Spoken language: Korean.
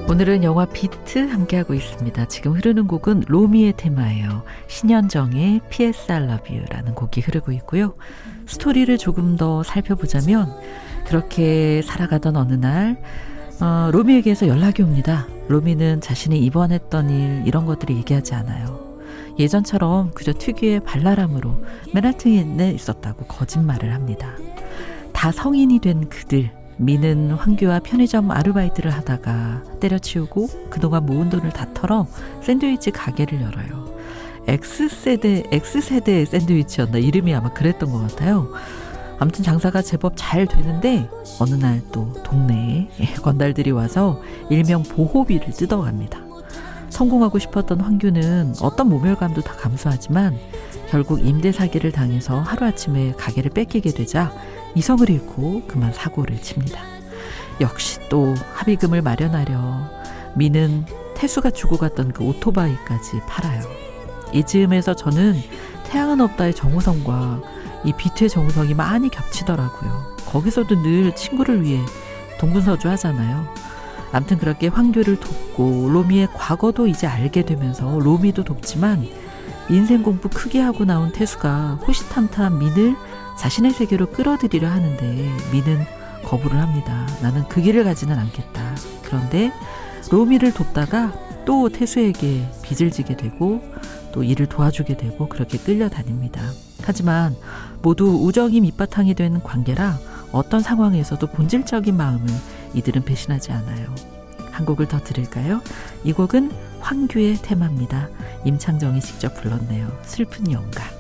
오늘은 영화 비트 함께하고 있습니다. 지금 흐르는 곡은 로미의 테마예요. 신현정의 P.S. I Love You라는 곡이 흐르고 있고요. 스토리를 조금 더 살펴보자면 그렇게 살아가던 어느 날 로미에게서 연락이 옵니다. 로미는 자신이 입원했던 일 이런 것들을 얘기하지 않아요. 예전처럼 그저 특유의 발랄함으로 맨하튼에 있었다고 거짓말을 합니다. 다 성인이 된 그들, 미는 황규와 편의점 아르바이트를 하다가 때려치우고 그동안 모은 돈을 다 털어 샌드위치 가게를 열어요. X세대의 샌드위치였나? 이름이 아마 그랬던 것 같아요. 아무튼 장사가 제법 잘 되는데 어느 날 또 동네에 건달들이 와서 일명 보호비를 뜯어갑니다. 성공하고 싶었던 황규는 어떤 모멸감도 다 감수하지만 결국 임대 사기를 당해서 하루아침에 가게를 뺏기게 되자 이성을 잃고 그만 사고를 칩니다. 역시 또 합의금을 마련하려 미는 태수가 주고 갔던 그 오토바이까지 팔아요. 이 즈음에서 저는 태양은 없다의 정우성과 이 비트의 정우성이 많이 겹치더라고요. 거기서도 늘 친구를 위해 동분서주 하잖아요. 아무튼 그렇게 황규를 돕고 로미의 과거도 이제 알게 되면서 로미도 돕지만 인생 공부 크게 하고 나온 태수가 호시탐탐 민을 자신의 세계로 끌어들이려 하는데 민은 거부를 합니다. 나는 그 길을 가지는 않겠다. 그런데 로미를 돕다가 또 태수에게 빚을 지게 되고 또 이를 도와주게 되고 그렇게 끌려다닙니다. 하지만 모두 우정이 밑바탕이 된 관계라 어떤 상황에서도 본질적인 마음을 이들은 배신하지 않아요. 한 곡을 더 들을까요? 이 곡은 황규의 테마입니다. 임창정이 직접 불렀네요. 슬픈 영가.